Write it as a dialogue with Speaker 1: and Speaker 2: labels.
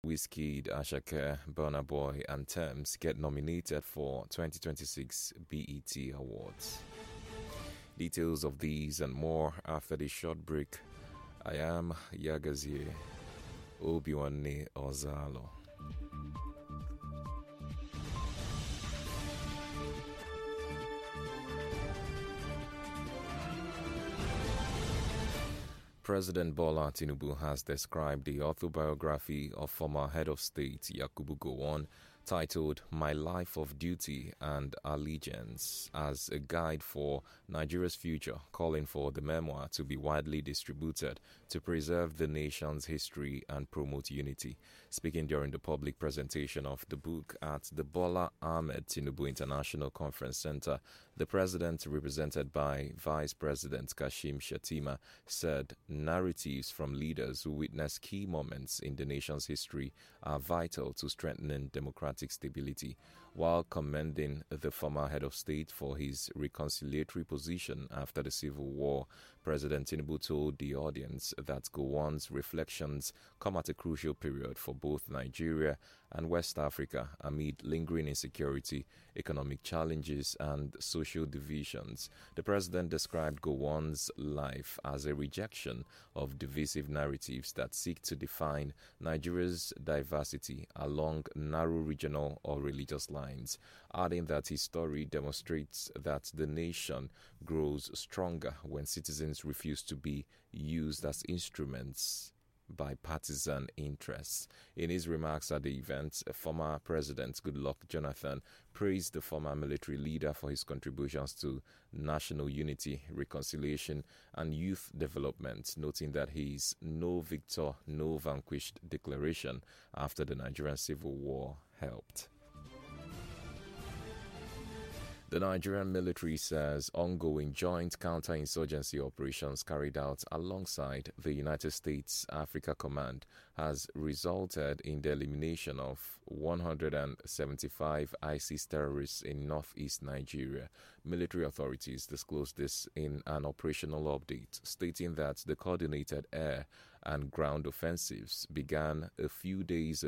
Speaker 1: Wizkid, Ashake, Burna Boy, and Tems get nominated for 2026 BET Awards. Details of these and more after the short break. I am Yagazie Obiwanne Ozalo. President Bola Tinubu has described the autobiography of former head of state Yakubu Gowon, titled My Life of Duty and Allegiance, as a guide for Nigeria's future, calling for the memoir to be widely distributed to preserve the nation's history and promote unity. Speaking during the public presentation of the book at the Bola Ahmed Tinubu International Conference Center, the president, represented by Vice President Kashim Shettima, said narratives from leaders who witnessed key moments in the nation's history are vital to strengthening democratic stability. While commending the former head of state for his reconciliatory position after the civil war, President Tinubu told the audience that Gowon's reflections come at a crucial period for both Nigeria and West Africa amid lingering insecurity, economic challenges, and social divisions. The president described Gowon's life as a rejection of divisive narratives that seek to define Nigeria's diversity along narrow regional or religious lines, adding that his story demonstrates that the nation grows stronger when citizens refuse to be used as instruments by partisan interests. In his remarks at the event, former President Goodluck Jonathan praised the former military leader for his contributions to national unity, reconciliation, and youth development, noting that his "No Victor, No Vanquished" declaration after the Nigerian Civil War helped. The Nigerian military says ongoing joint counterinsurgency operations carried out alongside the United States Africa Command has resulted in the elimination of 175 ISIS terrorists in northeast Nigeria. Military authorities disclosed this in an operational update, stating that the coordinated air and ground offensives began a few days